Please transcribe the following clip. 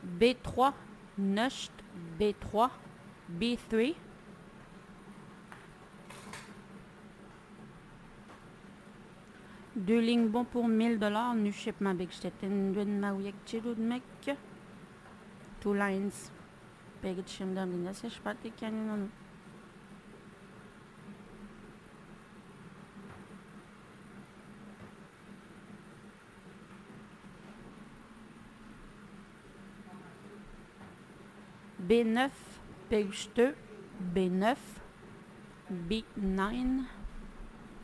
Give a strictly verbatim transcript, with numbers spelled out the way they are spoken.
B trois, neuf, B trois, B trois. Deux lignes bon pour mille dollars. Nu shipment bigstetten dun maujek chirudmek. Two lines. Begit shimdan din se spati kanin. B neuf, page deux, B neuf, B neuf.